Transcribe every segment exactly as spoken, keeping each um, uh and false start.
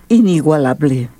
inigualable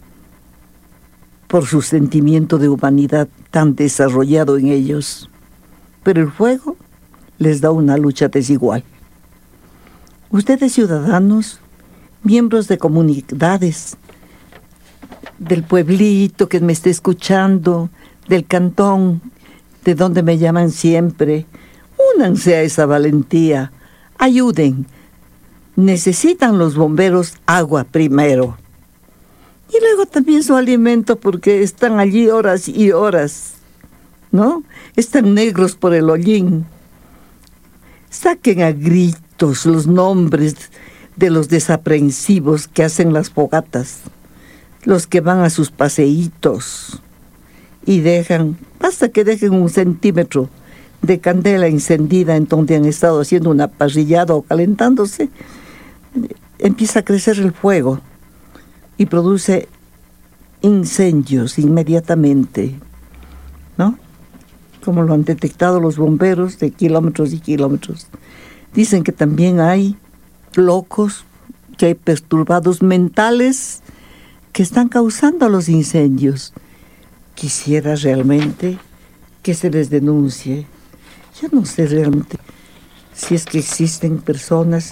por su sentimiento de humanidad tan desarrollado en ellos. Pero el fuego les da una lucha desigual. Ustedes, ciudadanos, miembros de comunidades, del pueblito que me esté escuchando, del cantón, de donde me llaman siempre, únanse a esa valentía, ayuden. Necesitan los bomberos agua primero. Y luego también su alimento, porque están allí horas y horas, ¿no? Están negros por el hollín. Saquen a gritos los nombres de los desaprensivos que hacen las fogatas, los que van a sus paseitos y dejan, basta que dejen un centímetro de candela encendida en donde han estado haciendo una parrillada o calentándose, empieza a crecer el fuego y produce incendios inmediatamente, ¿no? Como lo han detectado los bomberos de kilómetros y kilómetros. Dicen que también hay locos, que hay perturbados mentales que están causando los incendios. Quisiera realmente que se les denuncie. Yo no sé realmente si es que existen personas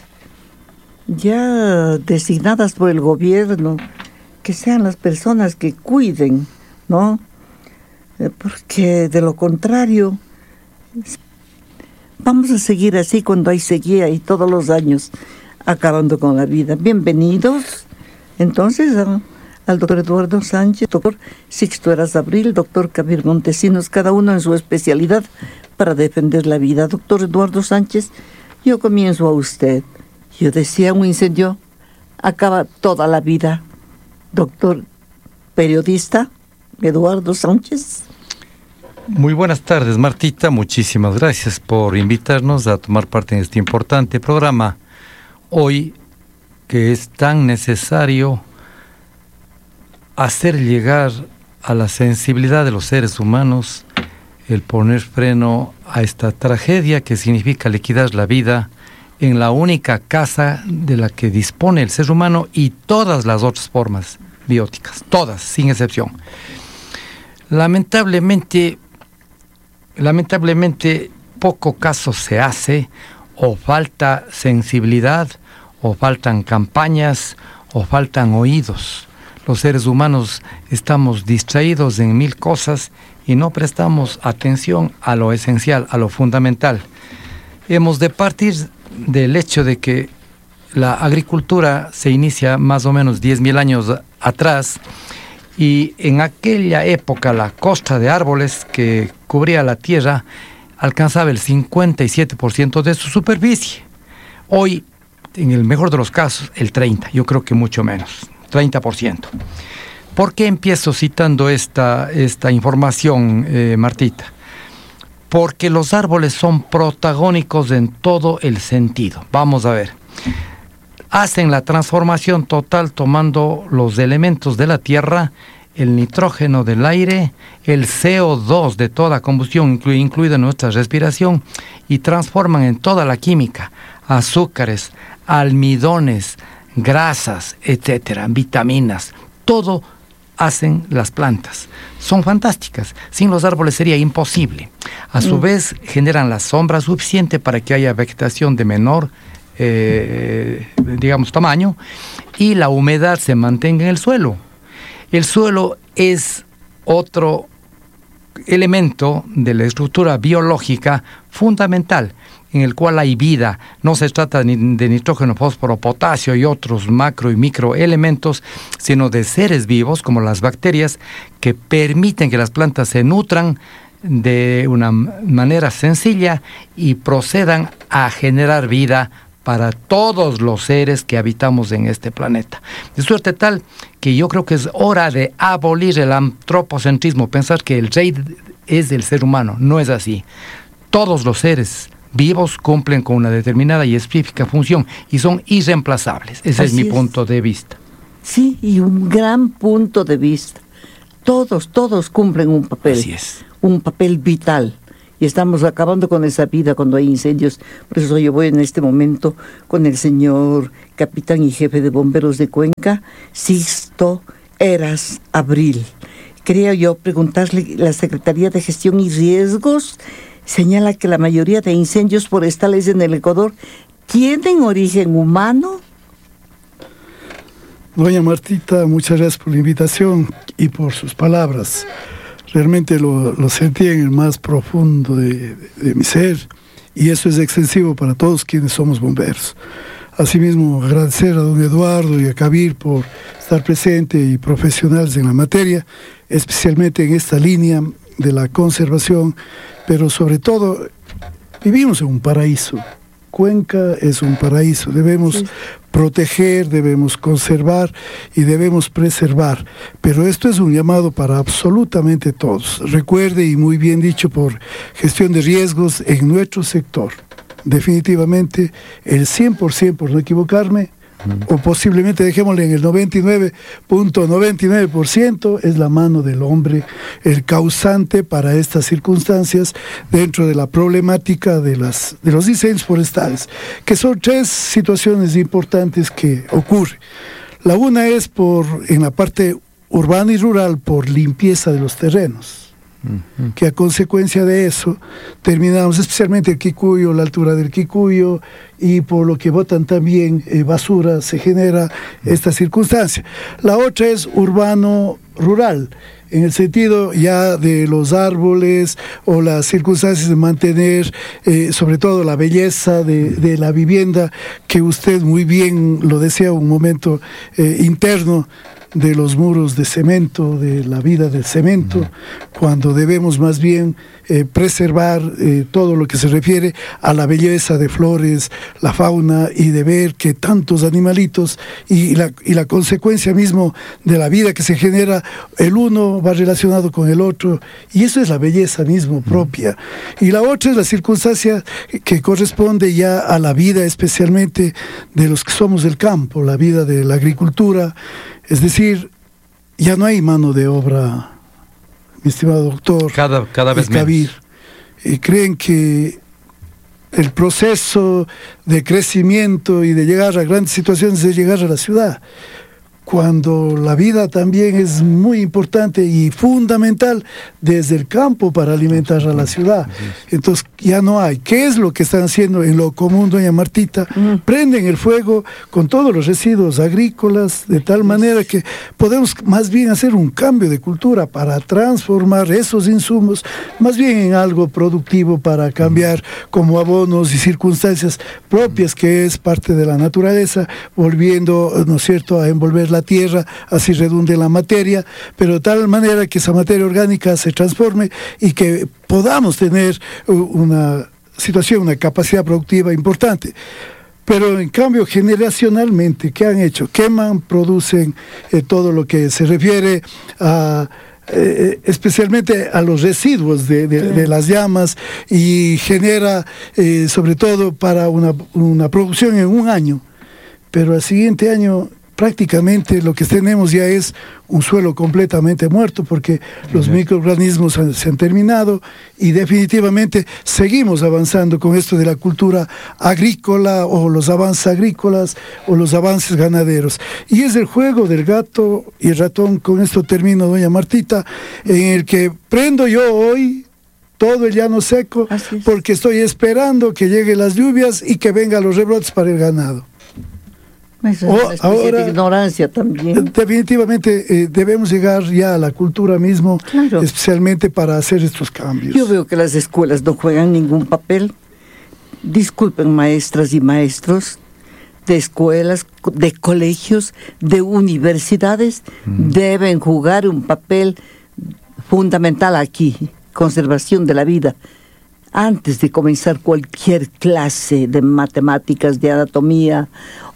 ya designadas por el gobierno, que sean las personas que cuiden, ¿no? Porque de lo contrario, vamos a seguir así cuando hay sequía y todos los años acabando con la vida. Bienvenidos, entonces, a, al doctor Eduardo Sánchez, doctor Sixto Eras Abril, doctor Kabir Montesinos, cada uno en su especialidad para defender la vida. Doctor Eduardo Sánchez, yo comienzo a usted. Yo decía, un incendio acaba toda la vida. Doctor periodista Eduardo Sánchez. Muy buenas tardes, Martita. Muchísimas gracias por invitarnos a tomar parte en este importante programa. Hoy, que es tan necesario hacer llegar a la sensibilidad de los seres humanos el poner freno a esta tragedia que significa liquidar la vida en la única casa de la que dispone el ser humano y todas las otras formas bióticas, todas, sin excepción. Lamentablemente, lamentablemente poco caso se hace, o falta sensibilidad, o faltan campañas, o faltan oídos. Los seres humanos estamos distraídos en mil cosas y no prestamos atención a lo esencial, a lo fundamental. Hemos de partir del hecho de que la agricultura se inicia más o menos diez mil años atrás, y en aquella época la costa de árboles que cubría la tierra alcanzaba el cincuenta y siete por ciento de su superficie. Hoy, en el mejor de los casos, el treinta por ciento, yo creo que mucho menos, treinta por ciento. ¿Por qué empiezo citando esta, esta información, eh, Martita? Porque los árboles son protagónicos en todo el sentido. Vamos a ver. Hacen la transformación total tomando los elementos de la tierra, el nitrógeno del aire, el C O dos de toda combustión, inclu incluida nuestra respiración, y transforman en toda la química, azúcares, almidones, grasas, etcétera, vitaminas, todo hacen las plantas. Son fantásticas. Sin los árboles sería imposible. A su mm. vez, generan la sombra suficiente para que haya vegetación de menor, eh, digamos, tamaño, y la humedad se mantenga en el suelo. El suelo es otro elemento de la estructura biológica fundamental, en el cual hay vida. No se trata de nitrógeno, fósforo, potasio y otros macro y microelementos, sino de seres vivos como las bacterias que permiten que las plantas se nutran de una manera sencilla y procedan a generar vida para todos los seres que habitamos en este planeta. De suerte tal que yo creo que es hora de abolir el antropocentrismo, pensar que el rey es el ser humano. No es así. Todos los seres vivos cumplen con una determinada y específica función y son irreemplazables. Ese Así es mi es. punto de vista. Sí, y un gran punto de vista. Todos, todos cumplen un papel. Así es. Un papel vital. y estamos acabando con esa vida cuando hay incendios. Por eso yo voy en este momento con el señor capitán y jefe de bomberos de Cuenca, Sixto Eras Abril. Quería yo preguntarle, la Secretaría de Gestión y Riesgos señala que la mayoría de incendios forestales en el Ecuador tienen origen humano. Doña Martita, muchas gracias por la invitación y por sus palabras. Realmente lo, lo sentí en el más profundo de, de, de mi ser, y eso es extensivo para todos quienes somos bomberos. Asimismo, agradecer a don Eduardo y a Kabir por estar presente y profesionales en la materia, especialmente en esta línea de la conservación, pero sobre todo vivimos en un paraíso. Cuenca es un paraíso, debemos sí. proteger, debemos conservar y debemos preservar, pero esto es un llamado para absolutamente todos. Recuerde, y muy bien dicho por gestión de riesgos en nuestro sector, definitivamente el cien por ciento, por no equivocarme, o posiblemente dejémosle en el noventa y nueve punto noventa y nueve por ciento, es la mano del hombre el causante para estas circunstancias dentro de la problemática de, las, de los incendios forestales, que son tres situaciones importantes que ocurren. La una es por, en la parte urbana y rural, por limpieza de los terrenos, que a consecuencia de eso terminamos, especialmente el Quicuyo, la altura del Quicuyo, y por lo que botan también eh, basura, se genera esta circunstancia. La otra es urbano-rural, en el sentido ya de los árboles o las circunstancias de mantener eh, sobre todo la belleza de, de la vivienda, que usted muy bien lo decía un momento eh, interno, de los muros de cemento, de la vida del cemento, uh-huh. cuando debemos más bien eh, preservar eh, todo lo que se refiere a la belleza de flores, la fauna, y de ver que tantos animalitos y la, y la consecuencia mismo de la vida que se genera, el uno va relacionado con el otro, y eso es la belleza mismo propia. Uh-huh. Y la otra es la circunstancia que corresponde ya a la vida especialmente de los que somos del campo, la vida de la agricultura. Es decir, ya no hay mano de obra, mi estimado doctor. Cada, cada vez Kabir. menos. Eh, creen que el proceso de crecimiento y de llegar a grandes situaciones es llegar a la ciudad, cuando la vida también es muy importante y fundamental desde el campo para alimentar a la ciudad. Entonces ya no hay. ¿Qué es lo que están haciendo en lo común, doña Martita? Mm. Prenden el fuego con todos los residuos agrícolas, de tal manera que podemos más bien hacer un cambio de cultura para transformar esos insumos más bien en algo productivo, para cambiar como abonos y circunstancias propias, que es parte de la naturaleza, volviendo, ¿no es cierto?, a envolver la tierra, así redunde la materia, pero de tal manera que esa materia orgánica se transforme y que podamos tener una situación, una capacidad productiva importante. Pero en cambio, generacionalmente, ¿qué han hecho? Queman, producen eh, todo lo que se refiere a Eh, especialmente a los residuos de, de, de las llamas, y genera eh, sobre todo para una, una producción en un año, pero al siguiente año prácticamente lo que tenemos ya es un suelo completamente muerto, porque los uh-huh. microorganismos han, se han terminado, y definitivamente seguimos avanzando con esto de la cultura agrícola, o los avances agrícolas, o los avances ganaderos. Y es el juego del gato y el ratón, con esto termino, doña Martita, en el que prendo yo hoy todo el llano seco, porque estoy esperando que lleguen las lluvias y que vengan los rebrotes para el ganado. Esa es una especie ahora, de ignorancia también. Definitivamente eh, debemos llegar ya a la cultura mismo, claro. especialmente para hacer estos cambios. Yo veo que las escuelas no juegan ningún papel. Disculpen, maestras y maestros de escuelas, de colegios, de universidades, mm. deben jugar un papel fundamental aquí, conservación de la vida. Antes de comenzar cualquier clase de matemáticas, de anatomía,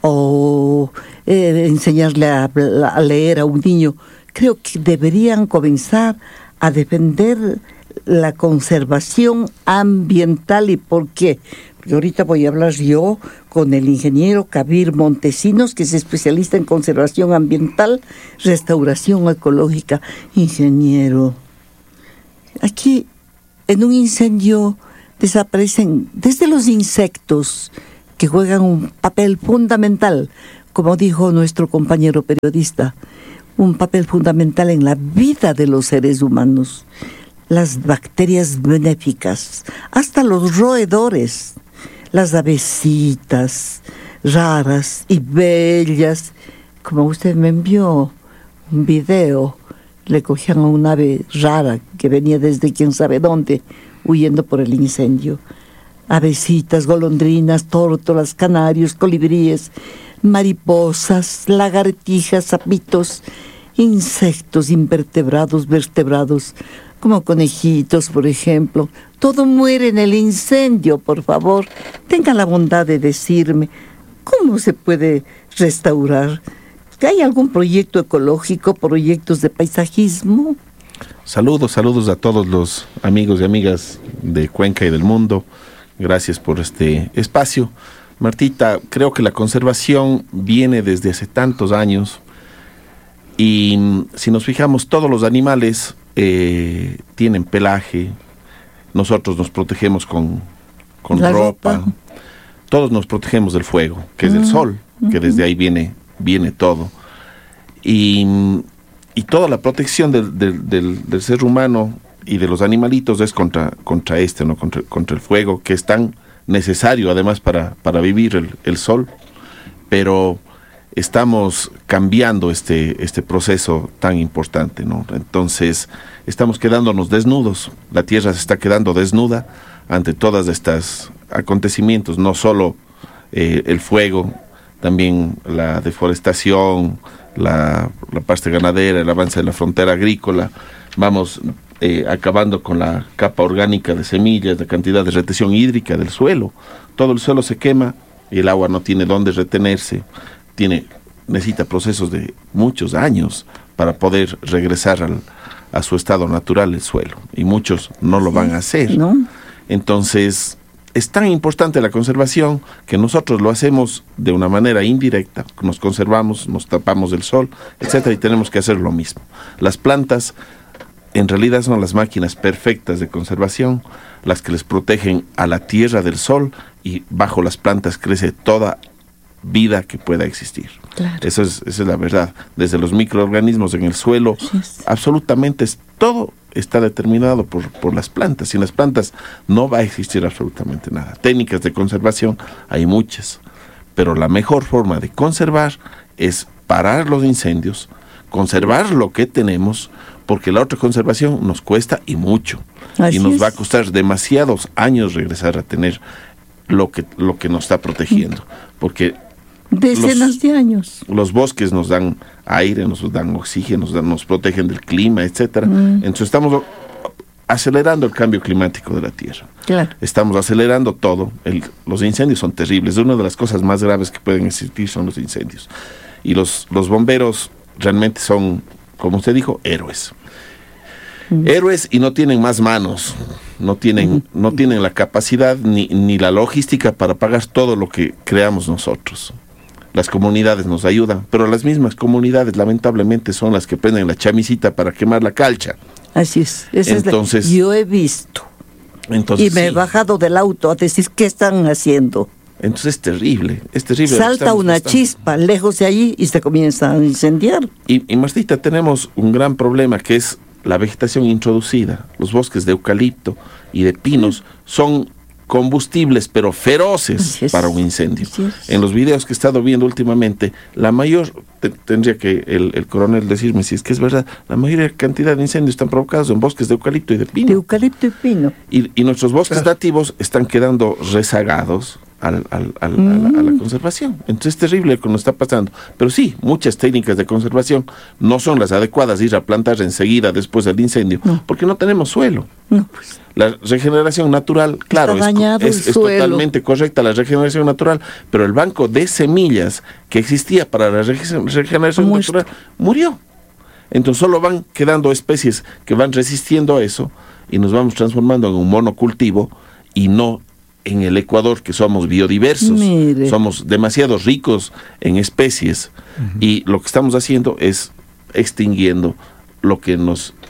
o eh, enseñarle a, a leer a un niño, creo que deberían comenzar a defender la conservación ambiental. ¿Y por qué? Porque ahorita voy a hablar yo con el ingeniero Kabir Montesinos, que es especialista en conservación ambiental, restauración ecológica. Ingeniero, aquí en un incendio desaparecen desde los insectos, que juegan un papel fundamental, como dijo nuestro compañero periodista, un papel fundamental en la vida de los seres humanos. Las bacterias benéficas, hasta los roedores, las avecitas raras y bellas, como usted me envió un video, le cogían a un ave rara que venía desde quién sabe dónde, huyendo por el incendio. Avecitas, golondrinas, tórtolas, canarios, colibríes, mariposas, lagartijas, sapitos, insectos invertebrados, vertebrados, como conejitos, por ejemplo. Todo muere en el incendio, por favor. Tenga la bondad de decirme cómo se puede restaurar. ¿Hay algún proyecto ecológico, proyectos de paisajismo? Saludos, saludos a todos los amigos y amigas de Cuenca y del mundo. Gracias por este espacio. Martita, creo que la conservación viene desde hace tantos años y si nos fijamos, todos los animales eh, tienen pelaje. Nosotros nos protegemos con, con ropa. ropa. Todos nos protegemos del fuego, que es uh-huh. el sol, que uh-huh. desde ahí viene, viene todo. Y, y toda la protección del, del, del, del ser humano y de los animalitos es contra, contra este, ¿no? Contra, contra el fuego, que es tan necesario además para, para vivir el, el sol. Pero estamos cambiando este, este proceso tan importante, ¿no? Entonces estamos quedándonos desnudos, la tierra se está quedando desnuda ante todos estos acontecimientos, no solo eh, el fuego, también la deforestación, la, la parte ganadera, el avance de la frontera agrícola. Vamos eh, acabando con la capa orgánica de semillas, la cantidad de retención hídrica del suelo. Todo el suelo se quema y el agua no tiene dónde retenerse. Tiene, necesita procesos de muchos años para poder regresar al, a su estado natural el suelo. Y muchos no lo van a hacer. ¿No? Entonces, es tan importante la conservación que nosotros lo hacemos de una manera indirecta. Nos conservamos, nos tapamos del sol, etcétera, y tenemos que hacer lo mismo. Las plantas en realidad son las máquinas perfectas de conservación, las que les protegen a la tierra del sol, y bajo las plantas crece toda vida que pueda existir. Claro. Eso es, esa es la verdad. Desde los microorganismos en el suelo, yes. absolutamente es, todo está determinado por, por las plantas. Sin las plantas no va a existir absolutamente nada. Técnicas de conservación hay muchas, pero la mejor forma de conservar es parar los incendios, conservar lo que tenemos, porque la otra conservación nos cuesta y mucho. Así y nos es. va a costar demasiados años regresar a tener lo que, lo que nos está protegiendo. Porque decenas los, de años. Los bosques nos dan aire, nos dan oxígeno, nos, dan, nos protegen del clima, etcétera. Mm. Entonces estamos acelerando el cambio climático de la Tierra. Claro. Estamos acelerando todo. El, los incendios son terribles. Una de las cosas más graves que pueden existir son los incendios. Y los, los bomberos realmente son, como usted dijo, héroes. Mm. Héroes y no tienen más manos. No tienen, mm. no tienen la capacidad ni, ni la logística para pagar todo lo que creamos nosotros. Las comunidades nos ayudan, pero las mismas comunidades lamentablemente son las que prenden la chamisita para quemar la calcha. Así es. Esa entonces, es la, yo he visto. Entonces, y me sí. he bajado del auto a decir qué están haciendo. Entonces es terrible, es terrible. Salta una estamos. chispa lejos de allí y se comienza a incendiar. Y, y Martita, tenemos un gran problema que es la vegetación introducida. Los bosques de eucalipto y de pinos son combustibles, pero feroces es, para un incendio. Es. En los videos que he estado viendo últimamente, la mayor, te, tendría que el, el coronel decirme si es que es verdad, la mayor cantidad de incendios están provocados en bosques de eucalipto y de pino. De eucalipto y pino. Y, y nuestros bosques claro. nativos están quedando rezagados al, al, al, mm. a, la, a la conservación. Entonces es terrible lo que nos está pasando. Pero sí, muchas técnicas de conservación no son las adecuadas, ir a plantar enseguida después del incendio, no. porque no tenemos suelo. No, pues. La regeneración natural, claro, es, es, es totalmente correcta la regeneración natural, pero el banco de semillas que existía para la regeneración Muerto. natural murió. Entonces solo van quedando especies que van resistiendo a eso y nos vamos transformando en un monocultivo y no en el Ecuador, que somos biodiversos. Mire. Somos demasiado ricos en especies uh-huh. y lo que estamos haciendo es extinguiendo lo que nos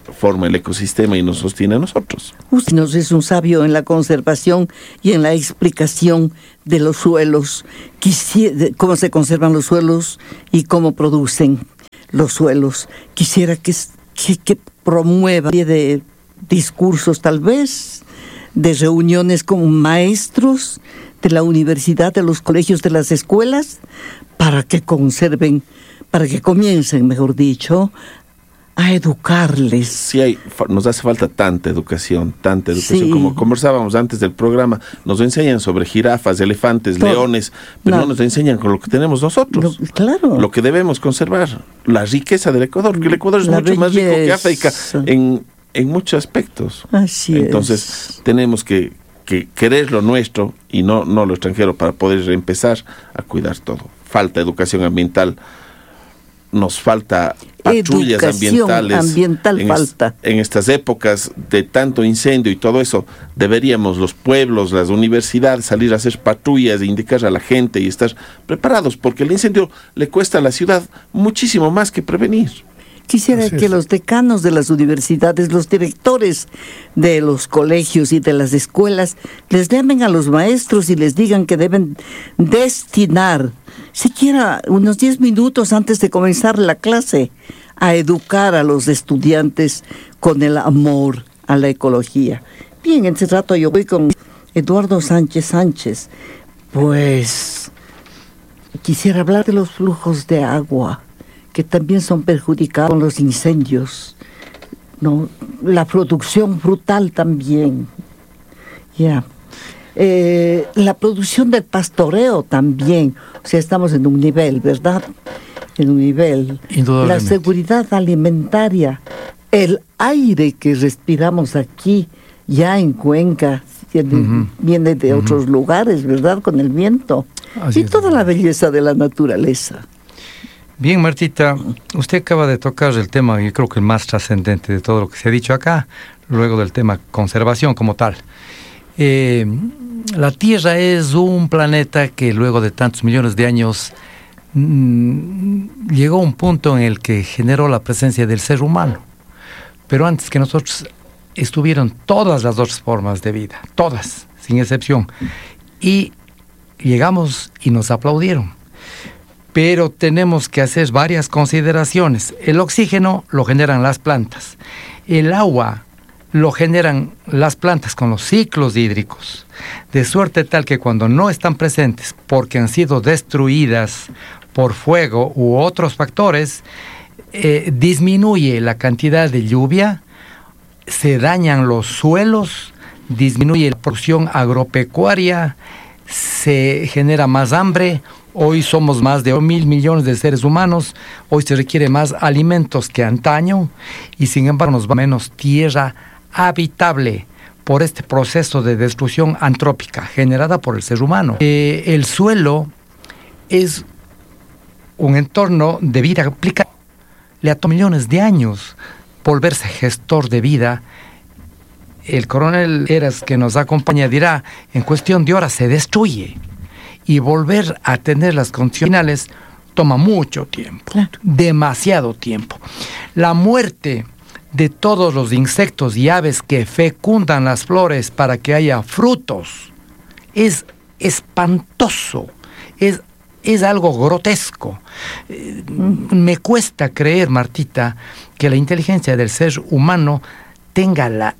forma el ecosistema y nos sostiene a nosotros. Usted nos es un sabio en la conservación y en la explicación de los suelos, Quisiera, cómo se conservan los suelos y cómo producen los suelos. Quisiera que, que, que promueva de discursos tal vez, de reuniones con maestros de la universidad, de los colegios, de las escuelas, para que conserven, para que comiencen, mejor dicho, a educarles. Sí, hay, nos hace falta tanta educación, tanta educación. Sí. Como conversábamos antes del programa, nos enseñan sobre jirafas, elefantes, Todo. leones, pero no. no nos enseñan con lo que tenemos nosotros. Lo, claro. Lo que debemos conservar, la riqueza del Ecuador, porque el Ecuador es la mucho belleza. más rico que África en, en muchos aspectos. Así Entonces, es. tenemos que, que querer lo nuestro y no, no lo extranjero para poder empezar a cuidar todo. Falta educación ambiental. Nos falta patrullas Educación ambientales. ambiental en, falta. Es, en estas épocas de tanto incendio y todo eso, deberíamos los pueblos, las universidades salir a hacer patrullas e indicar a la gente y estar preparados, porque el incendio le cuesta a la ciudad muchísimo más que prevenir. Quisiera Así que es. los decanos de las universidades, los directores de los colegios y de las escuelas, les llamen a los maestros y les digan que deben destinar, siquiera unos diez minutos antes de comenzar la clase, a educar a los estudiantes con el amor a la ecología. Bien, en este rato yo voy con Eduardo Sánchez Sánchez. Pues quisiera hablar de los flujos de agua, que también son perjudicados con los incendios, ¿no? La producción frutal también, ya. Eh, la producción del pastoreo también, o sea, estamos en un nivel, ¿verdad? En un nivel. La seguridad alimentaria, el aire que respiramos aquí, ya en Cuenca, uh-huh. viene de uh-huh. otros lugares, ¿verdad? Con el viento. Así y es. Toda la belleza de la naturaleza. Bien, Martita, usted acaba de tocar el tema, yo creo que el más trascendente de todo lo que se ha dicho acá, luego del tema conservación como tal. Eh, la Tierra es un planeta que luego de tantos millones de años mmm, llegó a un punto en el que generó la presencia del ser humano. Pero antes que nosotros estuvieron todas las otras formas de vida, todas, sin excepción. Y llegamos y nos aplaudieron. Pero tenemos que hacer varias consideraciones. El oxígeno lo generan las plantas. El agua lo generan las plantas con los ciclos hídricos. De suerte tal que cuando no están presentes porque han sido destruidas por fuego u otros factores, eh, disminuye la cantidad de lluvia, se dañan los suelos, disminuye la producción agropecuaria, se genera más hambre. Hoy somos más de mil millones de seres humanos, hoy se requiere más alimentos que antaño y sin embargo nos va menos tierra habitable por este proceso de destrucción antrópica generada por el ser humano. Eh, el suelo es un entorno de vida aplicado. Le ha tomado millones de años volverse gestor de vida. El coronel Eras, que nos acompaña, dirá, en cuestión de horas se destruye. Y volver a tener las condiciones finales toma mucho tiempo, claro. demasiado tiempo. La muerte de todos los insectos y aves que fecundan las flores para que haya frutos es espantoso, es, es algo grotesco. Eh, mm. Me cuesta creer, Martita, que la inteligencia del ser humano tenga la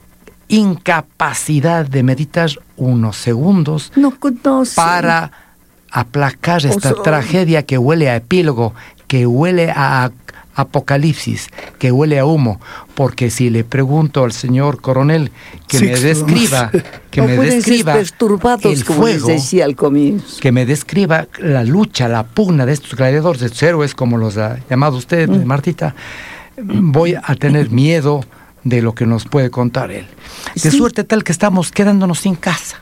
incapacidad de meditar unos segundos no conoce. para aplacar esta o sea, tragedia que huele a epílogo, que huele a apocalipsis, que huele a humo, porque si le pregunto al señor coronel que sí, me describa, que no me describa el fuego, decía al comienzo. Que me describa la lucha, la pugna de estos gladiadores, de estos héroes, como los ha llamado usted, mm. Martita, voy a tener miedo de lo que nos puede contar él. De sí. suerte tal que estamos quedándonos sin casa.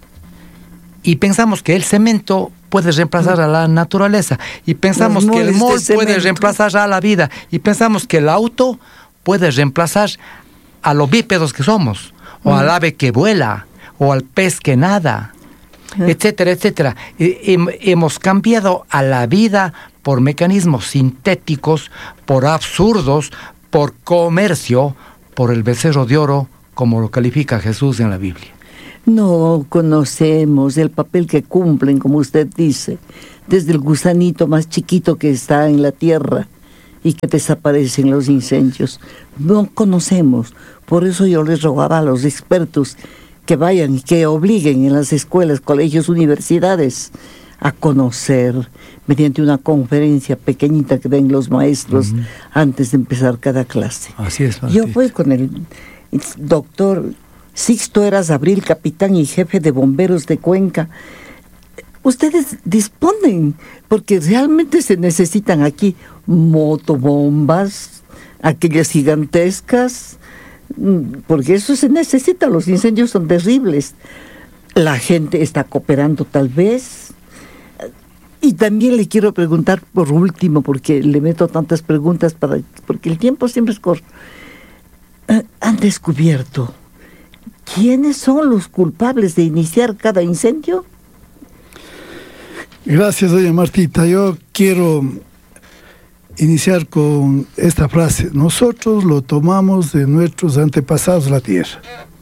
Y pensamos que el cemento puede reemplazar a la naturaleza. Y pensamos que el mol puede reemplazar a la vida. Y pensamos que el auto puede reemplazar a los bípedos que somos. O mm. al ave que vuela. O al pez que nada. Mm. Etcétera, etcétera. Y, y, hemos cambiado a la vida por mecanismos sintéticos, por absurdos, por comercio, por el becerro de oro, como lo califica Jesús en la Biblia. No conocemos el papel que cumplen, como usted dice, desde el gusanito más chiquito que está en la tierra y que desaparecen los incendios. No conocemos. Por eso yo les rogaba a los expertos que vayan y que obliguen en las escuelas, colegios, universidades a conocer mediante una conferencia pequeñita que den los maestros uh-huh. antes de empezar cada clase. Así es, Martita. Yo voy con el doctor Sixto Eras Abril, capitán y jefe de bomberos de Cuenca. Ustedes disponen, porque realmente se necesitan aquí motobombas, aquellas gigantescas, porque eso se necesita, los incendios son terribles. La gente está cooperando tal vez. Y también le quiero preguntar por último, porque le meto tantas preguntas, para porque el tiempo siempre es corto. ¿Han descubierto quiénes son los culpables de iniciar cada incendio? Gracias, doña Martita. Yo quiero iniciar con esta frase. Nosotros lo tomamos de nuestros antepasados la tierra.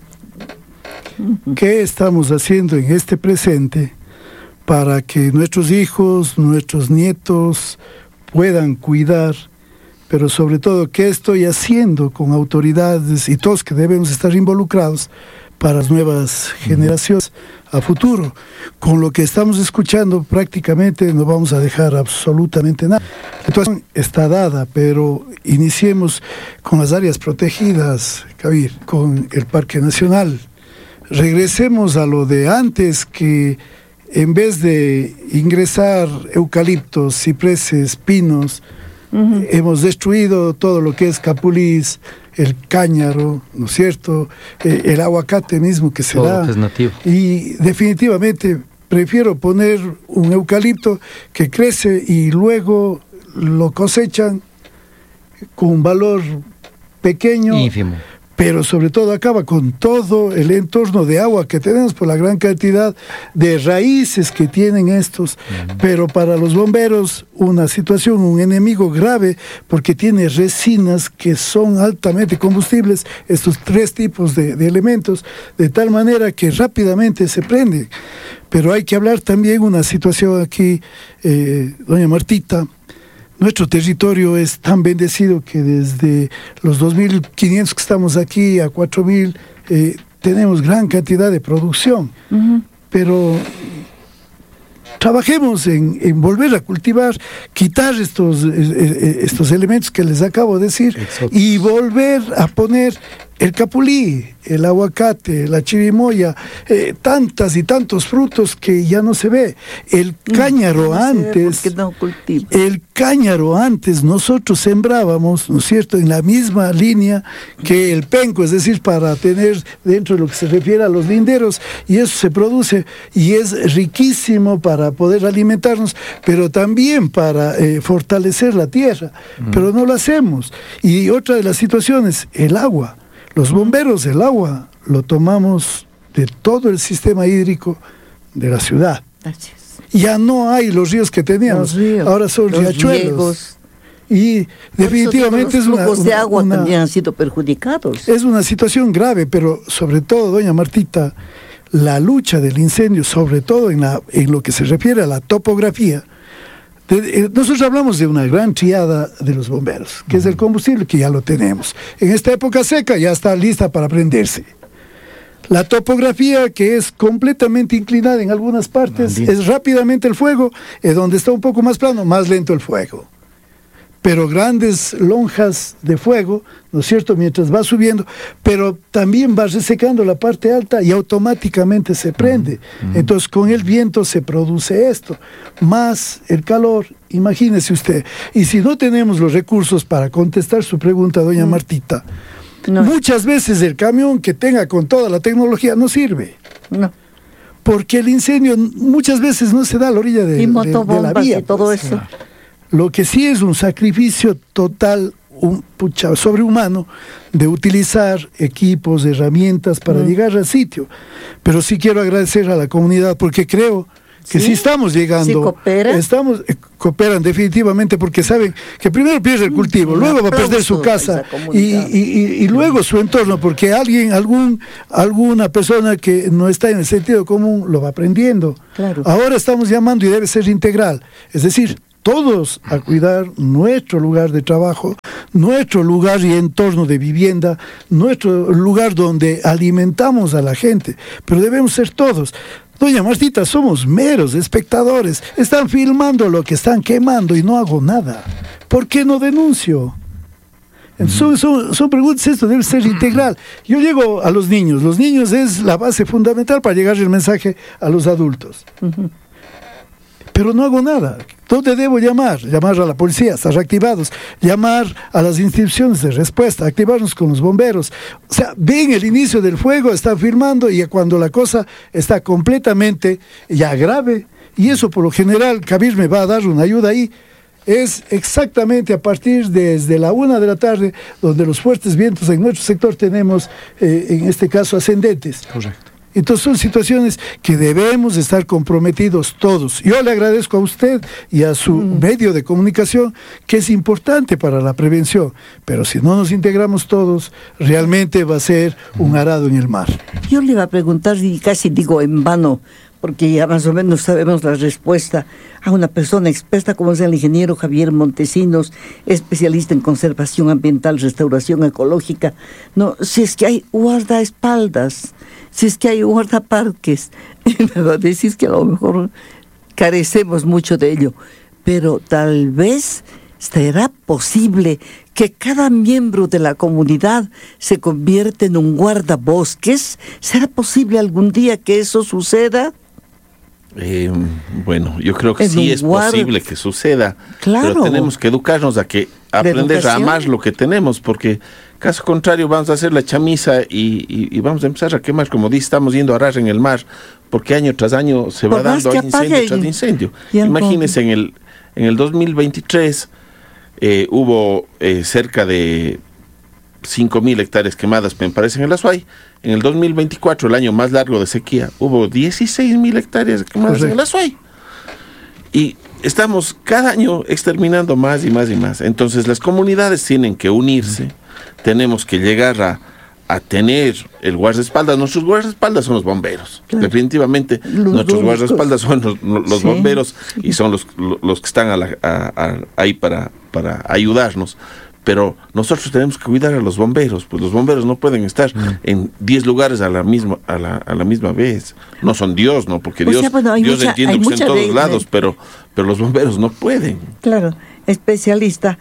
¿Qué estamos haciendo en este presente para que nuestros hijos, nuestros nietos puedan cuidar? Pero sobre todo, ¿qué estoy haciendo con autoridades y todos que debemos estar involucrados para las nuevas generaciones a futuro? Con lo que estamos escuchando prácticamente no vamos a dejar absolutamente nada. La situación está dada, pero iniciemos con las áreas protegidas, Kabir, con el Parque Nacional. Regresemos a lo de antes, que en vez de ingresar eucaliptos, cipreses, pinos, Uh-huh. hemos destruido todo lo que es capulís, el cáñaro, ¿no es cierto? Eh, el aguacate mismo que se todo da. Que es nativo. Y definitivamente prefiero poner un eucalipto que crece y luego lo cosechan con un valor pequeño, ínfimo, pero sobre todo acaba con todo el entorno de agua que tenemos por la gran cantidad de raíces que tienen estos. Uh-huh. Pero para los bomberos una situación, un enemigo grave, porque tiene resinas que son altamente combustibles, estos tres tipos de, de elementos, de tal manera que rápidamente se prende. Pero hay que hablar también una situación aquí, eh, doña Martita. Nuestro territorio es tan bendecido que desde los dos mil quinientos que estamos aquí a cuatro mil eh, tenemos gran cantidad de producción. Uh-huh. Pero trabajemos en, en volver a cultivar, quitar estos, eh, estos elementos que les acabo de decir. Exacto. Y volver a poner el capulí, el aguacate, la chirimoya, eh, tantas y tantos frutos que ya no se ve. El cáñaro no antes, no cultiva. el cáñaro antes nosotros sembrábamos, ¿no es cierto?, en la misma línea que el penco, es decir, para tener dentro de lo que se refiere a los linderos, y eso se produce y es riquísimo para poder alimentarnos, pero también para eh, fortalecer la tierra, mm. pero no lo hacemos. Y otra de las situaciones, el agua. Los bomberos, el agua, lo tomamos de todo el sistema hídrico de la ciudad. Gracias. Ya no hay los ríos que teníamos, ríos, ahora son riachuelos. Y definitivamente los es una... flujos de agua una, también han sido perjudicados. Es una situación grave, pero sobre todo, doña Martita, la lucha del incendio, sobre todo en, la, en lo que se refiere a la topografía. Nosotros hablamos de una gran triada de los bomberos, que uh-huh. es el combustible, que ya lo tenemos. En esta época seca ya está lista para prenderse. La topografía, que es completamente inclinada en algunas partes, Andina. Es rápidamente el fuego, es donde está un poco más plano, más lento el fuego. Pero grandes lonjas de fuego, ¿no es cierto?, mientras va subiendo, pero también va resecando la parte alta y automáticamente se prende. Uh-huh. Entonces con el viento se produce esto, más el calor, imagínese usted. Y si no tenemos los recursos para contestar su pregunta, doña uh-huh. Martita, no. muchas veces el camión que tenga con toda la tecnología no sirve. No. Porque el incendio muchas veces no se da a la orilla de, y de, de la vía. Y todo pues. eso. Lo que sí es un sacrificio total, un pucha, sobrehumano, de utilizar equipos, herramientas para mm. llegar al sitio. Pero sí quiero agradecer a la comunidad, porque creo que ¿Sí? si estamos llegando, ¿Sí cooperan? estamos, eh, cooperan definitivamente porque saben que primero pierde el cultivo, Un luego va a perder su aplauso a casa esa y, comunidad. y, y, y luego su entorno, porque alguien, algún, alguna persona que no está en el sentido común lo va aprendiendo. Claro. Ahora estamos llamando y debe ser integral, es decir, todos a cuidar nuestro lugar de trabajo, nuestro lugar y entorno de vivienda, nuestro lugar donde alimentamos a la gente, pero debemos ser todos. Doña Martita, somos meros espectadores, están filmando lo que están quemando y no hago nada. ¿Por qué no denuncio? Son, son, son preguntas, esto debe ser integral. Yo llego a los niños, los niños es la base fundamental para llegar el mensaje a los adultos. Uh-huh. Pero no hago nada. ¿Dónde debo llamar? Llamar a la policía, estar activados. Llamar a las instituciones de respuesta, activarnos con los bomberos. O sea, ven el inicio del fuego, están filmando y cuando la cosa está completamente ya grave, y eso por lo general, Kabir me va a dar una ayuda ahí, es exactamente a partir desde la una de la tarde, donde los fuertes vientos en nuestro sector tenemos, eh, en este caso, ascendentes. Correcto. Entonces son situaciones que debemos estar comprometidos todos. Yo le agradezco a usted y a su mm. medio de comunicación, que es importante para la prevención, pero si no nos integramos todos, realmente va a ser un arado en el mar. Yo le iba a preguntar, y casi digo en vano, porque ya más o menos sabemos la respuesta, a una persona experta como es el ingeniero Javier Montesinos, especialista en conservación ambiental, restauración ecológica. No, si es que hay guardaespaldas, si es que hay guardaparques, me va a decir que a lo mejor carecemos mucho de ello, pero tal vez será posible que cada miembro de la comunidad se convierta en un guardabosques. ¿Será posible algún día que eso suceda? Eh, bueno, yo creo que es sí es guard... posible que suceda, claro. Pero tenemos que educarnos a que aprender a amar lo que tenemos, porque caso contrario vamos a hacer la chamisa y, y, y vamos a empezar a quemar, como dice, estamos yendo a arar en el mar, porque año tras año se va dando incendio tras incendio. Imagínense, en el, en el dos mil veintitrés eh, hubo eh, cerca de cinco mil hectáreas quemadas, me parece, en el Azuay. En el dos mil veinticuatro, el año más largo de sequía, hubo dieciséis mil hectáreas quemadas Correcto. En el Azuay. Y estamos cada año exterminando más y más y más. Entonces las comunidades tienen que unirse, uh-huh. tenemos que llegar a, a tener el guardaespaldas. Nuestros guardaespaldas son los bomberos. Claro. Definitivamente los nuestros guardaespaldas son los, los sí. bomberos y son los, los que están a la, a, a, ahí para, para ayudarnos. Pero nosotros tenemos que cuidar a los bomberos, pues los bomberos no pueden estar mm. en diez lugares a la misma a la, a la misma vez. No son Dios, ¿no? Porque Dios, o sea, bueno, Dios mucha, entiende que está en todos de, lados, de... pero pero los bomberos no pueden. Claro, especialista,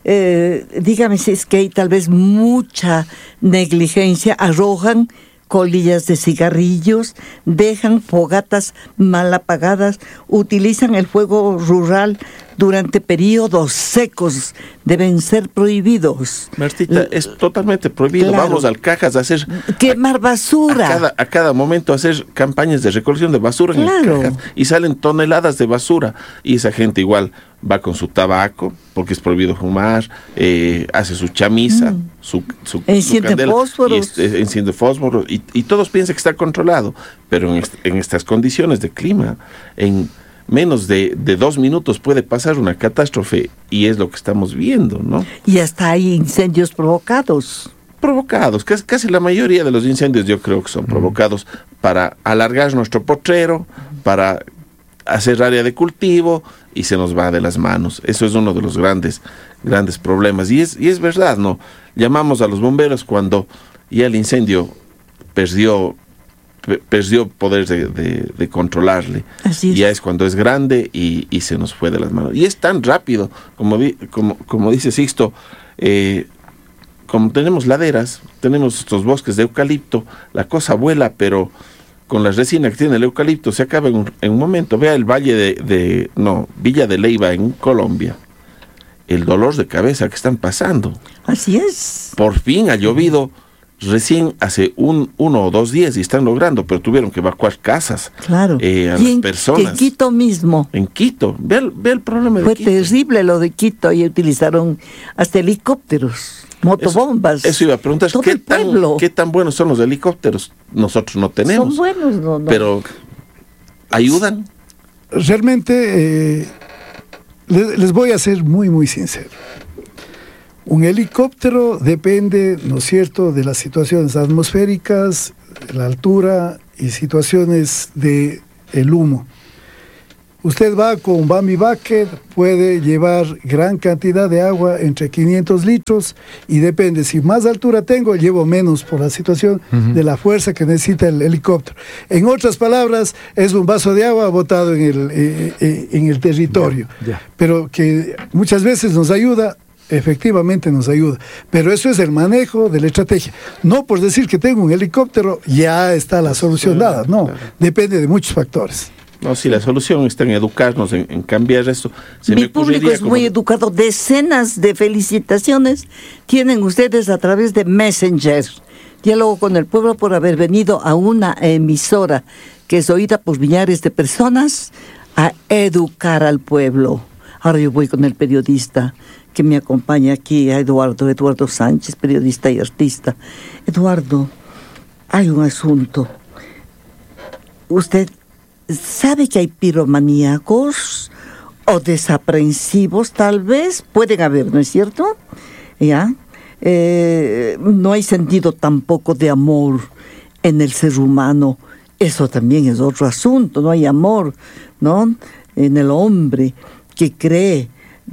eh, dígame si es que hay tal vez mucha negligencia, arrojan colillas de cigarrillos, dejan fogatas mal apagadas, utilizan el fuego rural durante periodos secos, deben ser prohibidos. Martita, L- es totalmente prohibido. Claro. Vamos al Cajas a hacer... Quemar basura. A cada, a cada momento hacer campañas de recolección de basura en claro. el Cajas. Y salen toneladas de basura. Y esa gente igual va con su tabaco, porque es prohibido fumar, eh, hace su chamisa, mm. su, su, enciende su candela, fósforos. Y es, enciende fósforos. Y, y todos piensan que está controlado. Pero en, est- en estas condiciones de clima, en... menos de, de dos minutos puede pasar una catástrofe y es lo que estamos viendo, ¿no? Y hasta hay incendios provocados. Provocados, casi, casi la mayoría de los incendios yo creo que son provocados para alargar nuestro potrero, para hacer área de cultivo y se nos va de las manos. Eso es uno de los grandes, grandes problemas. Y es, y es verdad, ¿no? Llamamos a los bomberos cuando ya el incendio perdió... perdió poder de, de, de controlarle. Así es. Ya es cuando es grande y, y se nos fue de las manos. Y es tan rápido, como, di, como, como dice Sixto, eh, como tenemos laderas, tenemos estos bosques de eucalipto, la cosa vuela, pero con la resina que tiene el eucalipto se acaba en un, en un momento. Vea el valle de, de, no, Villa de Leyva en Colombia, el dolor de cabeza que están pasando. Así es. Por fin ha llovido recién hace un uno o dos días y están logrando, pero tuvieron que evacuar casas. Claro. Eh, a y las en, personas. En Quito mismo. En Quito. Ve el, ve el problema de Fue Quito. Fue terrible lo de Quito y utilizaron hasta helicópteros, motobombas. Eso, eso iba a preguntar. ¿Qué tan, ¿Qué tan buenos son los helicópteros? Nosotros no tenemos. Son buenos, no, no. Pero ayudan. realmente eh, les, les voy a ser muy, muy sincero. Un helicóptero depende, ¿no es cierto?, de las situaciones atmosféricas, de la altura y situaciones de el humo. Usted va con un Bambi Bucket, puede llevar gran cantidad de agua, entre quinientos litros, y depende, si más altura tengo, llevo menos por la situación uh-huh. de la fuerza que necesita el helicóptero. En otras palabras, es un vaso de agua botado en el, eh, eh, en el territorio, yeah, yeah. pero que muchas veces nos ayuda. Efectivamente nos ayuda, pero eso es el manejo de la estrategia. No por decir que tengo un helicóptero ya está la solución dada, no, depende de muchos factores. No, si la solución está en educarnos, en, en cambiar esto. Se Mi público es como... muy educado. Decenas de felicitaciones tienen ustedes a través de Messenger. Diálogo con el pueblo por haber venido a una emisora que es oída por millares de personas a educar al pueblo. Ahora yo voy con el periodista que me acompaña aquí, a Eduardo, Eduardo Sánchez, periodista y artista. Eduardo, hay un asunto. ¿Usted sabe que hay piromaníacos o desaprensivos, tal vez? Pueden haber, ¿no es cierto? ¿Ya? Eh, no hay sentido tampoco de amor en el ser humano. Eso también es otro asunto. No hay amor, ¿no?, en el hombre que cree.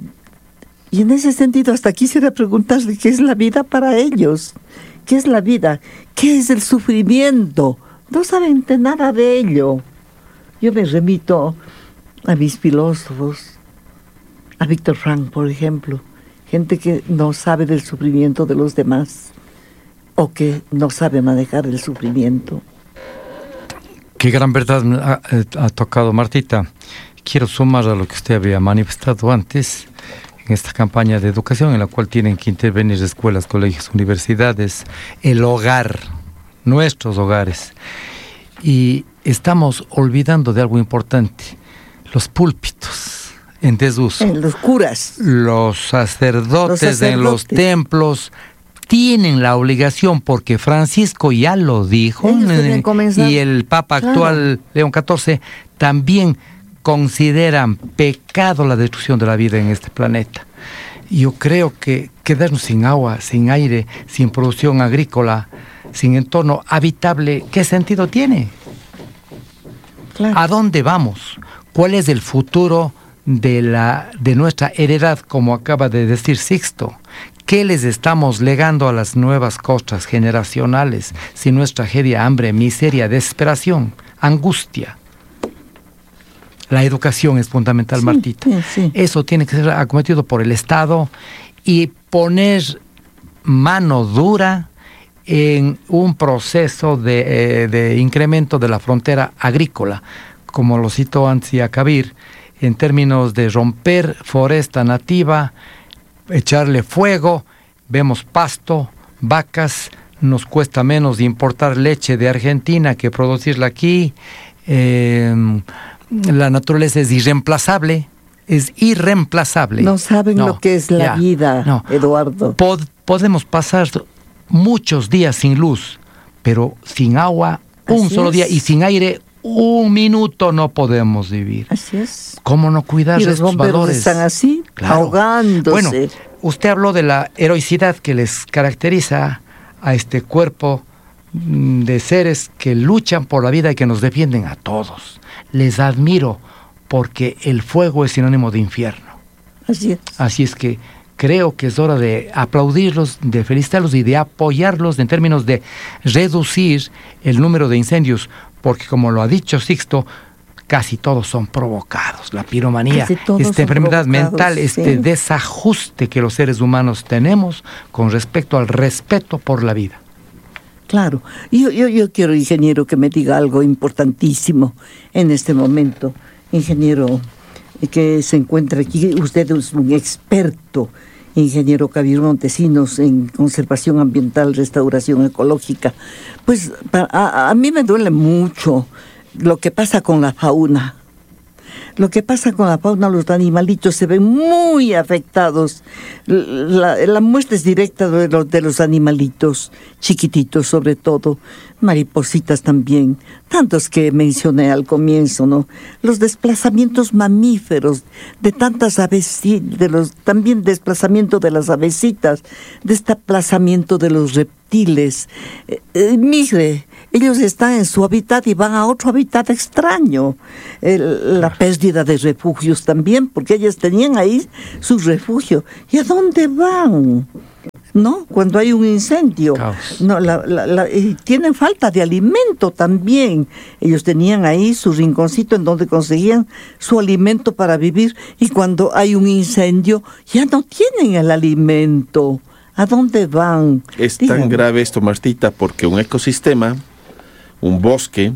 Y en ese sentido, hasta quisiera preguntarle qué es la vida para ellos. ¿Qué es la vida? ¿Qué es el sufrimiento? No saben de nada de ello. Yo me remito a mis filósofos, a Víctor Frank, por ejemplo. Gente que no sabe del sufrimiento de los demás o que no sabe manejar el sufrimiento. Qué gran verdad ha, ha tocado, Martita. Quiero sumar a lo que usted había manifestado antes en esta campaña de educación en la cual tienen que intervenir escuelas, colegios, universidades, el hogar, nuestros hogares. Y estamos olvidando de algo importante, los púlpitos en desuso. En los curas. Los sacerdotes, los sacerdotes en los templos tienen la obligación, porque Francisco ya lo dijo, eh, y el Papa actual, claro, León catorce, también consideran pecado la destrucción de la vida en este planeta. Yo creo que quedarnos sin agua, sin aire, sin producción agrícola, sin entorno habitable, ¿qué sentido tiene? Claro. ¿A dónde vamos? ¿Cuál es el futuro de, la, de nuestra heredad, como acaba de decir Sixto? ¿Qué les estamos legando a las nuevas costas generacionales si no es tragedia, hambre, miseria, desesperación, angustia? La educación es fundamental, sí, Martita. Sí, sí. Eso tiene que ser acometido por el Estado y poner mano dura en un proceso de, eh, de incremento de la frontera agrícola, como lo citó Ansia Kabir, en términos de romper foresta nativa, echarle fuego, vemos pasto, vacas, nos cuesta menos importar leche de Argentina que producirla aquí. Eh, la naturaleza es irreemplazable, es irreemplazable. No saben no, lo que es la ya, vida, no. Eduardo. Pod, podemos pasar muchos días sin luz, pero sin agua un Así solo es. día, y sin aire un minuto no podemos vivir. Así es. ¿Cómo no cuidar de estos valores? Están así, claro, ahogándose. Bueno, usted habló de la heroicidad que les caracteriza a este cuerpo de seres que luchan por la vida y que nos defienden a todos. Les admiro, porque el fuego es sinónimo de infierno. Así es. Así es que creo que es hora de aplaudirlos, de felicitarlos y de apoyarlos en términos de reducir el número de incendios, porque como lo ha dicho Sixto, casi todos son provocados. La piromanía, esta enfermedad mental, este sí. desajuste que los seres humanos tenemos con respecto al respeto por la vida. Claro. Yo, yo, yo quiero, ingeniero, que me diga algo importantísimo en este momento. Ingeniero que se encuentra aquí, usted es un experto, ingeniero Kabir Montesinos, en conservación ambiental, restauración ecológica. Pues a, a mí me duele mucho lo que pasa con la fauna. Lo que pasa con la fauna, los animalitos se ven muy afectados. La, la muerte es directa de los, de los animalitos, chiquititos sobre todo, maripositas también, tantos que mencioné al comienzo, ¿no? Los desplazamientos mamíferos de tantas aves, de los, también desplazamiento de las avecitas, desplazamiento de los reptiles. Eh, eh, mire, ellos están en su hábitat y van a otro hábitat extraño. El, la pérdida de refugios también, porque ellas tenían ahí su refugio. ¿Y a dónde van? ¿No? Cuando hay un incendio. Caos. No, la, la, la, y tienen falta de alimento también. Ellos tenían ahí su rinconcito en donde conseguían su alimento para vivir, y cuando hay un incendio ya no tienen el alimento. ¿A dónde van? Es Díganme. tan grave esto, Martita, porque un ecosistema, un bosque,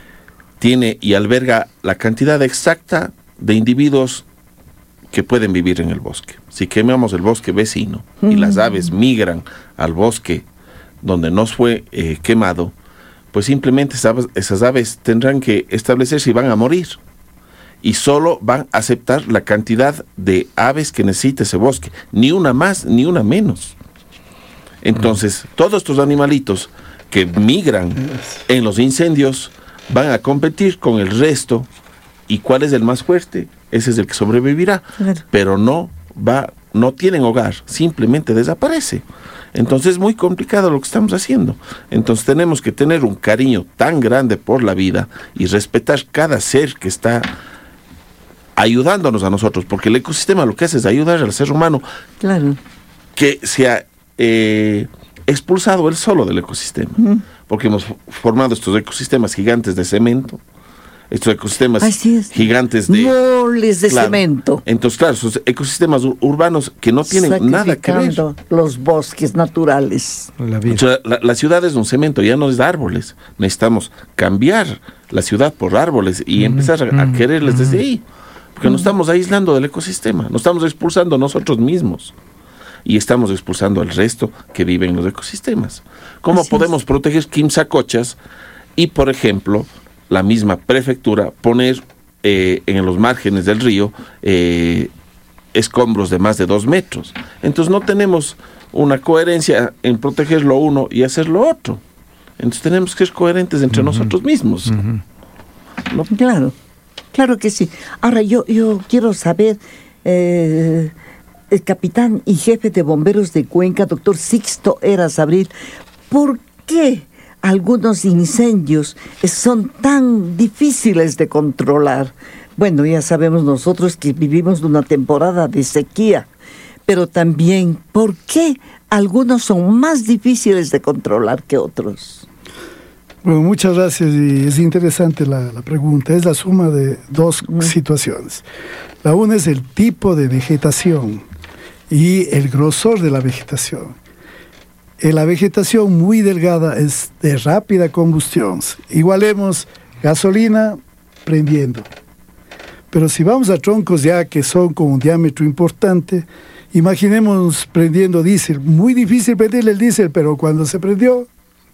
tiene y alberga la cantidad exacta de individuos que pueden vivir en el bosque. Si quemamos el bosque vecino y las aves migran al bosque donde no fue eh, quemado, pues simplemente esas, esas aves tendrán que establecerse y van a morir. Y solo van a aceptar la cantidad de aves que necesita ese bosque. Ni una más, ni una menos. Entonces, todos estos animalitos que migran en los incendios van a competir con el resto. ¿Y cuál es el más fuerte? Ese es el que sobrevivirá. Claro. Pero no va, no tienen hogar, simplemente desaparece. Entonces es muy complicado lo que estamos haciendo. Entonces tenemos que tener un cariño tan grande por la vida y respetar cada ser que está ayudándonos a nosotros, porque el ecosistema lo que hace es ayudar al ser humano, Claro. que se ha eh, expulsado él solo del ecosistema, Mm. porque hemos formado estos ecosistemas gigantes de cemento, estos ecosistemas Así es. gigantes de Moles de claro. cemento. Entonces, claro, esos ecosistemas ur- urbanos que no tienen nada que ver. Sacrificando los bosques naturales. La O vida. sea, la, la ciudad es un cemento, ya no es de árboles. Necesitamos cambiar la ciudad por árboles y empezar a, a quererles desde ahí. Porque nos estamos aislando del ecosistema, nos estamos expulsando nosotros mismos. Y estamos expulsando al resto que vive en los ecosistemas. ¿Cómo Así podemos es. proteger quimsacochas y, por ejemplo, la misma prefectura poner eh, en los márgenes del río eh, escombros de más de dos metros? Entonces no tenemos una coherencia en proteger lo uno y hacer lo otro. Entonces tenemos que ser coherentes entre uh-huh. nosotros mismos. Ujú. ¿No? Claro, claro que sí. Ahora yo, yo quiero saber, eh, el capitán y jefe de bomberos de Cuenca, doctor Sixto Heras Abril, ¿por qué algunos incendios son tan difíciles de controlar? Bueno, ya sabemos nosotros que vivimos una temporada de sequía, pero también, ¿por qué algunos son más difíciles de controlar que otros? Bueno, muchas gracias, y es interesante la, la pregunta. Es la suma de dos mm. situaciones. La una es el tipo de vegetación y el grosor de la vegetación. Eh, la vegetación muy delgada es de rápida combustión. Igualemos gasolina prendiendo. Pero si vamos a troncos ya que son con un diámetro importante, imaginemos prendiendo diésel. Muy difícil prenderle el diésel, pero cuando se prendió,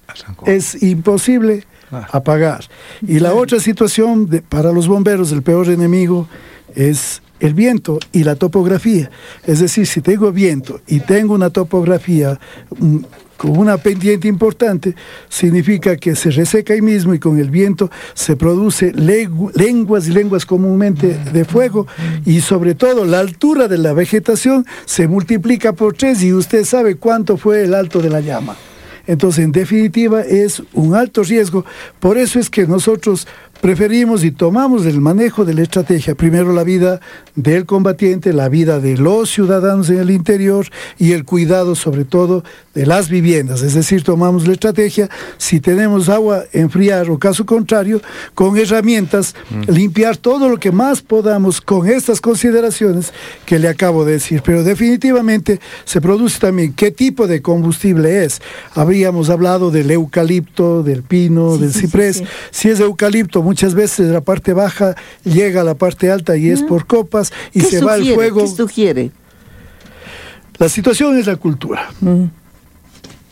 es imposible apagar. Y la otra situación de, para los bomberos, el peor enemigo es el viento y la topografía. Es decir, si tengo viento y tengo una topografía um, con una pendiente importante, significa que se reseca ahí mismo, y con el viento se produce legu- lenguas y lenguas comúnmente de fuego, y sobre todo la altura de la vegetación se multiplica por tres, y usted sabe cuánto fue el alto de la llama. Entonces, en definitiva, es un alto riesgo. Por eso es que nosotros preferimos y tomamos el manejo de la estrategia. Primero la vida del combatiente, la vida de los ciudadanos en el interior y el cuidado sobre todo de las viviendas. Es decir, tomamos la estrategia, si tenemos agua, enfriar, o caso contrario, con herramientas, mm. limpiar todo lo que más podamos con estas consideraciones que le acabo de decir. Pero definitivamente se produce también qué tipo de combustible es. Habíamos hablado del eucalipto, del pino, sí, del sí, ciprés. Sí, sí. Si es eucalipto, muchas veces la parte baja llega a la parte alta y es por copas y se va el fuego. ¿Qué sugiere? La situación es la cultura. Mm.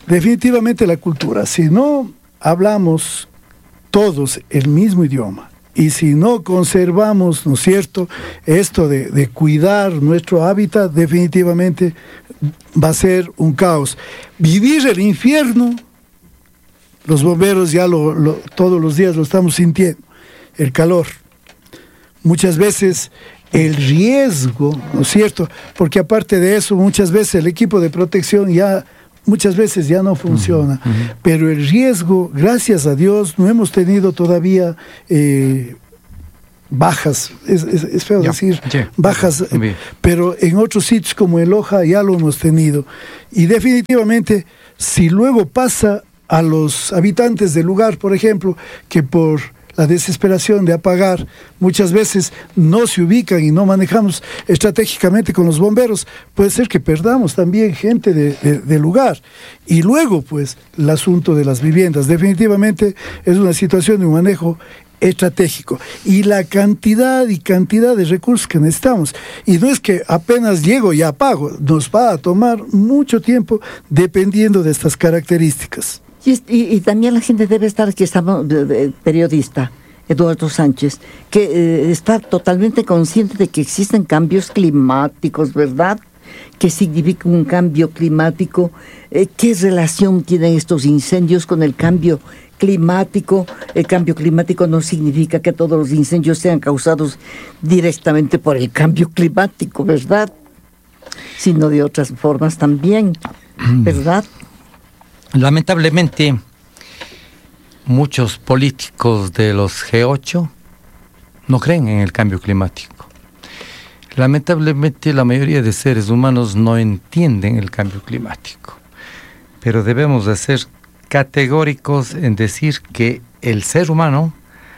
Definitivamente la cultura. Si no hablamos todos el mismo idioma Y si no conservamos, ¿no es cierto?, esto de, de cuidar nuestro hábitat, definitivamente va a ser un caos. Vivir el infierno, los bomberos ya lo, lo, todos los días lo estamos sintiendo, el calor. Muchas veces el riesgo, ¿no es cierto?, porque aparte de eso, muchas veces el equipo de protección ya, muchas veces ya no funciona, uh-huh, uh-huh. Pero el riesgo, gracias a Dios, no hemos tenido todavía eh, bajas, es, es, es feo yeah, decir yeah, bajas, yeah. Pero en otros sitios como el Loja ya lo hemos tenido. Y definitivamente, si luego pasa a los habitantes del lugar, por ejemplo, que por la desesperación de apagar, muchas veces no se ubican y no manejamos estratégicamente con los bomberos, puede ser que perdamos también gente de, de, de lugar. Y luego, pues, el asunto de las viviendas. Definitivamente es una situación de un manejo estratégico. Y la cantidad y cantidad de recursos que necesitamos. Y no es que apenas llego y apago, nos va a tomar mucho tiempo dependiendo de estas características. Y, y, y también la gente debe estar, que estamos, el periodista Eduardo Sánchez, que eh, está totalmente consciente de que existen cambios climáticos, ¿verdad? ¿Qué significa un cambio climático? Eh, ¿Qué relación tienen estos incendios con el cambio climático? El cambio climático no significa que todos los incendios sean causados directamente por el cambio climático, ¿verdad? Sino de otras formas también, ¿verdad? Lamentablemente, muchos políticos de los G ocho no creen en el cambio climático. Lamentablemente, la mayoría de seres humanos no entienden el cambio climático. Pero debemos de ser categóricos en decir que el ser humano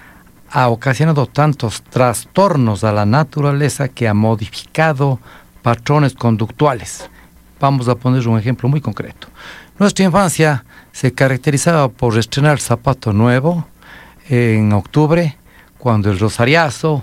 ha ocasionado tantos trastornos a la naturaleza que ha modificado patrones conductuales. Vamos a poner un ejemplo muy concreto. Nuestra infancia se caracterizaba por estrenar zapato nuevo en octubre, cuando el rosariazo,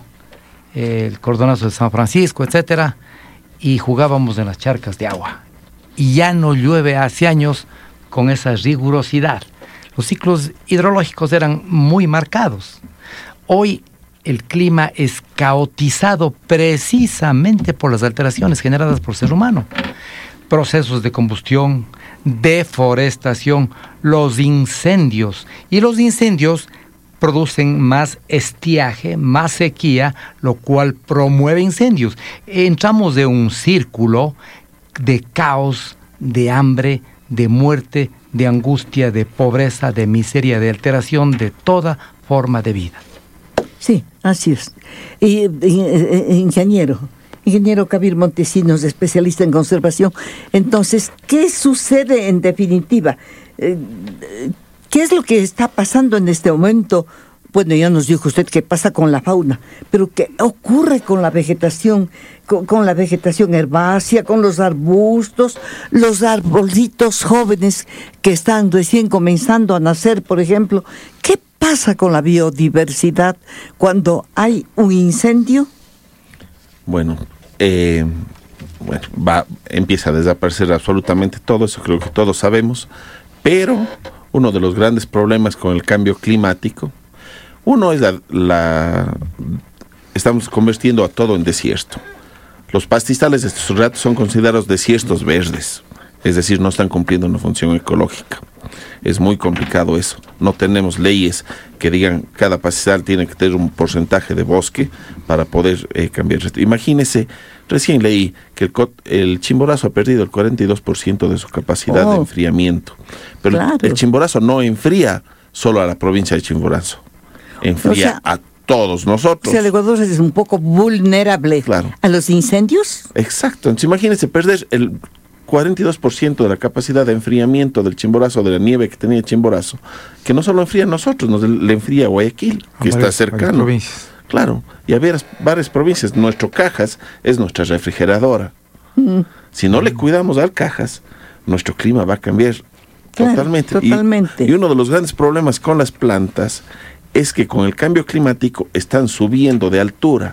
el cordonazo de San Francisco, etcétera, y jugábamos en las charcas de agua. Y ya no llueve hace años con esa rigurosidad. Los ciclos hidrológicos eran muy marcados. Hoy el clima es caotizado precisamente por las alteraciones generadas por el ser humano. Procesos de combustión, deforestación, los incendios. Y los incendios producen más estiaje, más sequía, lo cual promueve incendios. Entramos de un círculo de caos, de hambre, de muerte, de angustia, de pobreza, de miseria, de alteración de toda forma de vida. Sí, así es. Y, y, y, ingeniero, ingeniero Kabir Montesinos, especialista en conservación. Entonces, ¿qué sucede en definitiva? Eh, ¿Qué es lo que está pasando en este momento? Bueno, ya nos dijo usted qué pasa con la fauna, pero ¿qué ocurre con la vegetación, con, con la vegetación herbácea, con los arbustos, los arbolitos jóvenes que están recién comenzando a nacer, por ejemplo? ¿Qué pasa con la biodiversidad cuando hay un incendio? Bueno, eh, bueno va, empieza a desaparecer absolutamente todo, eso creo que todos sabemos, pero uno de los grandes problemas con el cambio climático, uno es la, la... estamos convirtiendo a todo en desierto. Los pastizales de estos ratos son considerados desiertos verdes, es decir, no están cumpliendo una función ecológica. Es muy complicado eso. No tenemos leyes que digan cada pastizal tiene que tener un porcentaje de bosque para poder eh, cambiar esto. Imagínese, recién leí que el, el Chimborazo ha perdido el cuarenta y dos por ciento de su capacidad oh, de enfriamiento. Pero claro. el, el Chimborazo no enfría solo a la provincia de Chimborazo, enfría o sea, a todos nosotros. O sea, el Ecuador es un poco vulnerable claro. a los incendios. Exacto. Entonces, imagínese perder el cuarenta y dos por ciento de la capacidad de enfriamiento del Chimborazo, de la nieve que tenía el Chimborazo, que no solo enfría a nosotros, nos le enfría a Guayaquil, que a está varias, cercano. Varias claro, y a varias, varias provincias. Nuestro Cajas es nuestra refrigeradora. Mm. Si no mm. le cuidamos al Cajas, nuestro clima va a cambiar claro, totalmente. totalmente. Y, y uno de los grandes problemas con las plantas es que con el cambio climático están subiendo de altura,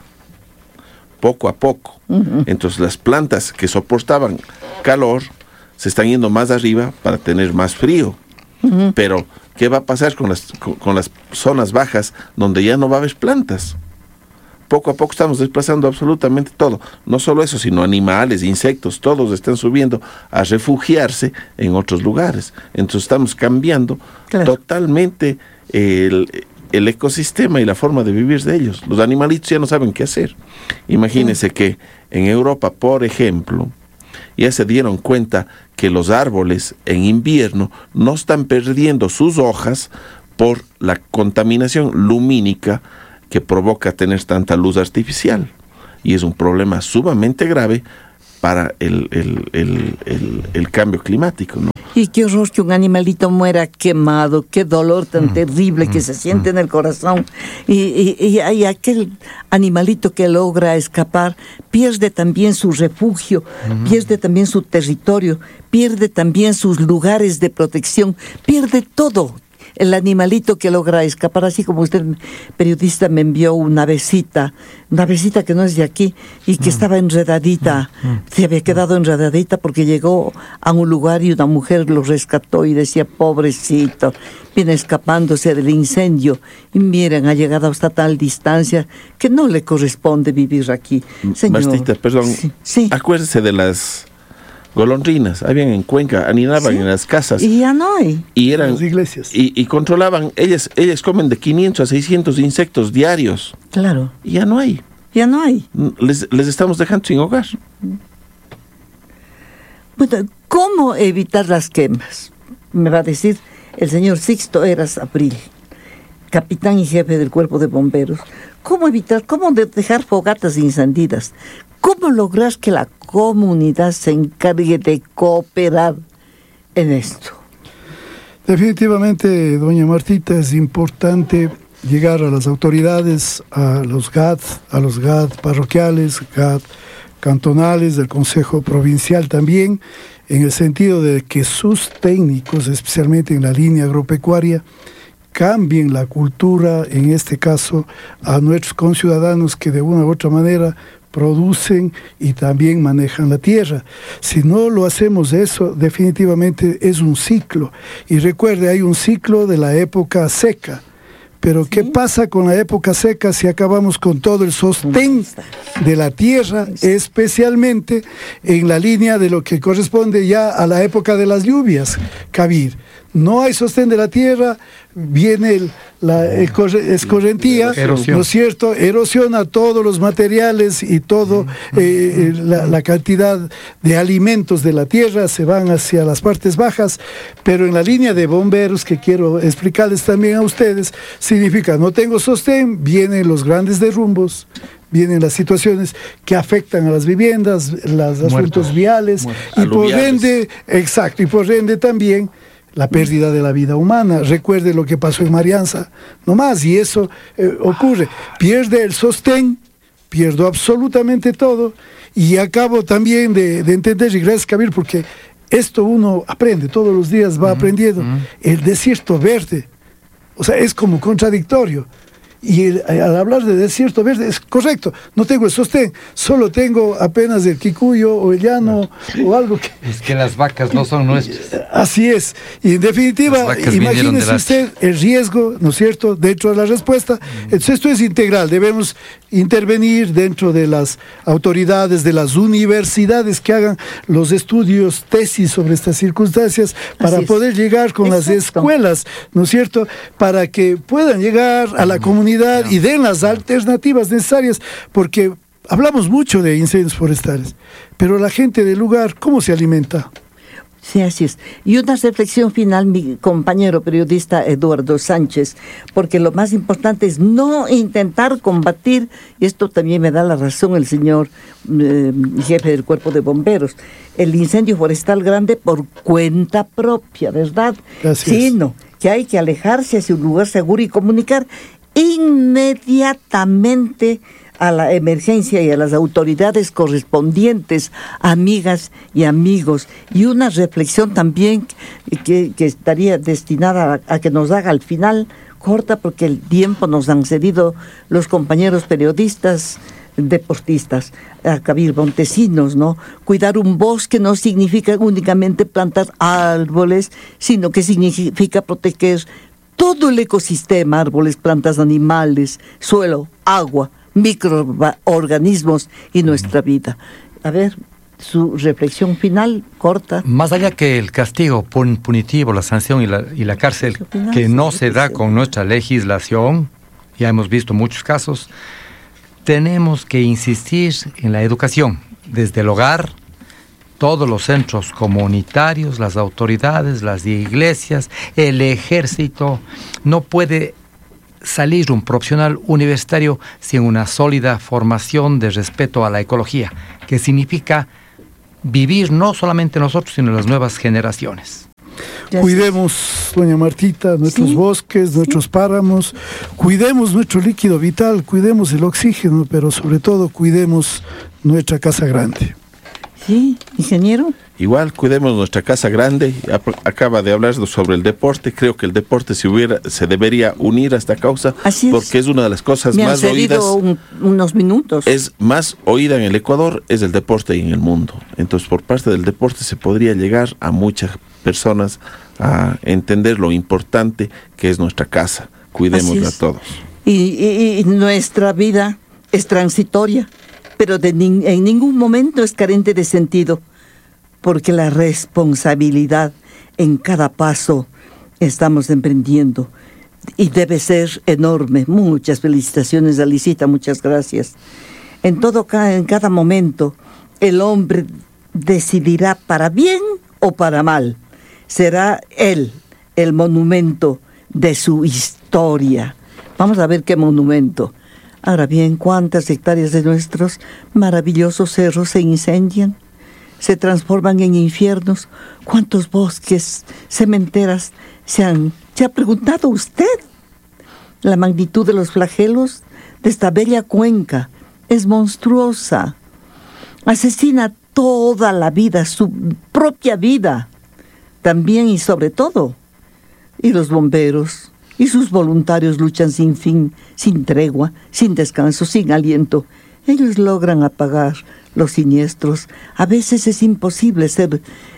poco a poco. Uh-huh. Entonces las plantas que soportaban calor se están yendo más arriba para tener más frío. Uh-huh. Pero ¿Qué va a pasar con las, con, con las zonas bajas donde ya no va a haber plantas? Poco a poco estamos desplazando absolutamente todo. No solo eso, sino animales, insectos, todos están subiendo a refugiarse en otros lugares. Entonces estamos cambiando claro. totalmente el, el ecosistema y la forma de vivir de ellos. Los animalitos ya no saben qué hacer. Imagínense sí. que en Europa, por ejemplo, ya se dieron cuenta que los árboles en invierno no están perdiendo sus hojas por la contaminación lumínica que provoca tener tanta luz artificial. Y es un problema sumamente grave para el, el, el, el, el cambio climático, ¿no? Y qué horror que un animalito muera quemado, qué dolor tan mm, terrible mm, que se siente mm. en el corazón. Y, y, y, y aquel animalito que logra escapar pierde también su refugio, mm. pierde también su territorio, pierde también sus lugares de protección, pierde todo. El animalito que logra escapar, así como usted, periodista, me envió una avecita, una avecita que no es de aquí, y que mm. estaba enredadita, mm. se había quedado enredadita porque llegó a un lugar y una mujer lo rescató y decía, pobrecito, viene escapándose del incendio, y miren, ha llegado hasta tal distancia que no le corresponde vivir aquí. Señor. Martita, perdón, sí, sí. acuérdese de las golondrinas, habían en Cuenca, anidaban ¿sí? en las casas. Y ya no hay. Y eran las iglesias. Y, y controlaban, ellas, ellas comen de quinientos a seiscientos insectos diarios. Claro. Y ya no hay. Ya no hay. Les, les estamos dejando sin hogar. Bueno, ¿cómo evitar las quemas? Me va a decir el señor Sixto Eras Abril, capitán y jefe del Cuerpo de Bomberos. ¿Cómo evitar, cómo dejar fogatas incendidas? ¿Cómo lograr que la comunidad se encargue de cooperar en esto? Definitivamente, doña Martita, es importante llegar a las autoridades, a los G A D, a los G A D parroquiales, G A D cantonales, del Consejo Provincial también, en el sentido de que sus técnicos, especialmente en la línea agropecuaria, cambien la cultura, en este caso, a nuestros conciudadanos que de una u otra manera producen y también manejan la tierra. Si no lo hacemos eso, definitivamente es un ciclo. Y recuerde, hay un ciclo de la época seca. Pero ¿sí? ¿qué pasa con la época seca si acabamos con todo el sostén de la tierra, especialmente en la línea de lo que corresponde ya a la época de las lluvias, Kabir? No hay sostén de la tierra, viene el, la escorrentía, ¿no es cierto? Erosiona todos los materiales y todo eh, la, la cantidad de alimentos de la tierra, se van hacia las partes bajas, pero en la línea de bomberos, que quiero explicarles también a ustedes, significa no tengo sostén, vienen los grandes derrumbos, vienen las situaciones que afectan a las viviendas, los asuntos viales, muertos, y por ende, exacto, y por ende también la pérdida de la vida humana. Recuerde lo que pasó en Marianza, no más, y eso eh, ocurre. Pierde el sostén, pierdo absolutamente todo, y acabo también de, de entender, y gracias, Kabir, porque esto uno aprende, todos los días va aprendiendo. Uh-huh. El desierto verde, o sea, es como contradictorio. Y el, al hablar de desierto verde, es correcto, no tengo el sostén, solo tengo apenas el quicuyo o el llano no. o algo que... Es que las vacas no son nuestras. Así es, y en definitiva, imagínese de usted el riesgo, ¿no es cierto?, dentro de la respuesta. Mm. Entonces esto es integral, debemos intervenir dentro de las autoridades, de las universidades que hagan los estudios, tesis sobre estas circunstancias, para poder llegar con Exacto. las escuelas, ¿no es cierto?, para que puedan llegar a la comunidad y den las alternativas necesarias, porque hablamos mucho de incendios forestales, pero la gente del lugar, ¿cómo se alimenta? Sí, así es. Y una reflexión final, mi compañero periodista Eduardo Sánchez, porque lo más importante es no intentar combatir, y esto también me da la razón el señor eh, jefe del Cuerpo de Bomberos, el incendio forestal grande por cuenta propia, ¿verdad? Así Sino es. que hay que alejarse hacia un lugar seguro y comunicar inmediatamente a la emergencia y a las autoridades correspondientes, amigas y amigos. Y una reflexión también que, que estaría destinada a, a que nos haga al final, corta porque el tiempo nos han cedido los compañeros periodistas, deportistas, a Kabir Montesinos, ¿no? Cuidar un bosque no significa únicamente plantar árboles, sino que significa proteger todo el ecosistema, árboles, plantas, animales, suelo, agua, microorganismos y nuestra vida. A ver, su reflexión final, corta. Más allá que el castigo pun- punitivo, la sanción y la, y la cárcel, que no se da con nuestra legislación, ya hemos visto muchos casos, tenemos que insistir en la educación, desde el hogar, todos los centros comunitarios, las autoridades, las iglesias, el ejército. No puede salir un profesional universitario sin una sólida formación de respeto a la ecología, que significa vivir no solamente nosotros, sino las nuevas generaciones. Gracias. Cuidemos, doña Martita, nuestros ¿Sí? bosques, nuestros ¿Sí? páramos, cuidemos nuestro líquido vital, cuidemos el oxígeno, pero sobre todo cuidemos nuestra casa grande. Sí, ingeniero. Igual, cuidemos nuestra casa grande. Acaba de hablar sobre el deporte. Creo que el deporte se, hubiera, se debería unir a esta causa. Así es. Porque es una de las cosas Me más han oídas. Un, unos minutos. Es más oída en el Ecuador, es el deporte y en el mundo. Entonces, por parte del deporte se podría llegar a muchas personas a entender lo importante que es nuestra casa. Cuidémosla a todos. Y, y, y nuestra vida es transitoria, pero de ni, en ningún momento es carente de sentido, porque la responsabilidad en cada paso estamos emprendiendo y debe ser enorme. Muchas felicitaciones a Lisita, muchas gracias. En todo en cada momento el hombre decidirá para bien o para mal. Será él el monumento de su historia. Vamos a ver qué monumento. Ahora bien, ¿cuántas hectáreas de nuestros maravillosos cerros se incendian? Se transforman en infiernos. ¿Cuántos bosques, cementeras se han... ¿Se ha preguntado usted? La magnitud de los flagelos de esta bella cuenca es monstruosa. Asesina toda la vida, su propia vida. También y sobre todo. Y los bomberos y sus voluntarios luchan sin fin, sin tregua, sin descanso, sin aliento. Ellos logran apagar los siniestros. A veces es imposible ser...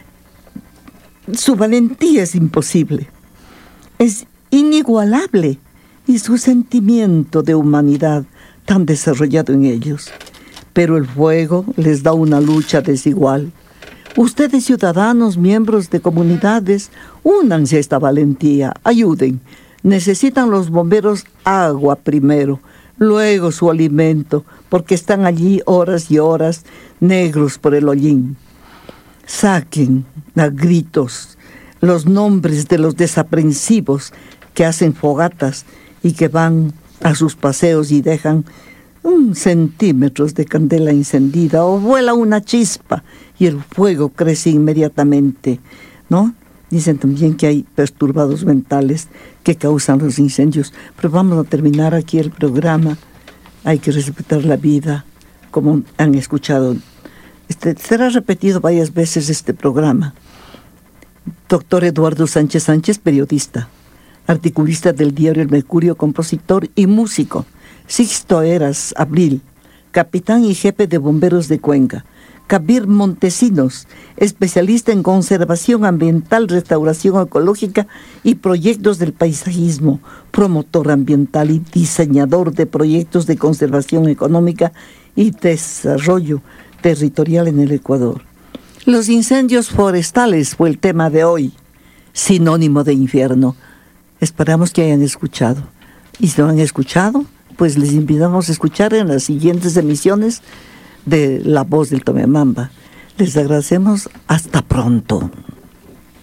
Su valentía es imposible. Es inigualable. Y su sentimiento de humanidad tan desarrollado en ellos. Pero el fuego les da una lucha desigual. Ustedes, ciudadanos, miembros de comunidades, únanse a esta valentía, ayuden. Necesitan los bomberos agua primero, luego su alimento, porque están allí horas y horas, negros por el hollín. Saquen a gritos los nombres de los desaprensivos que hacen fogatas y que van a sus paseos y dejan un centímetro de candela encendida o vuela una chispa y el fuego crece inmediatamente, ¿no? Dicen también que hay perturbados mentales que causan los incendios. Pero vamos a terminar aquí el programa. Hay que respetar la vida, como han escuchado. Este, será repetido varias veces este programa. Doctor Eduardo Sánchez Sánchez, periodista, articulista del diario El Mercurio, compositor y músico. Sixto Eras Abril, capitán y jefe de bomberos de Cuenca. Kabir Montesinos, especialista en conservación ambiental, restauración ecológica y proyectos del paisajismo, promotor ambiental y diseñador de proyectos de conservación económica y desarrollo territorial en el Ecuador. Los incendios forestales fue el tema de hoy, sinónimo de infierno. Esperamos que hayan escuchado. Y si no han escuchado, pues les invitamos a escuchar en las siguientes emisiones de La Voz del Tomemamba. Les agradecemos. Hasta pronto.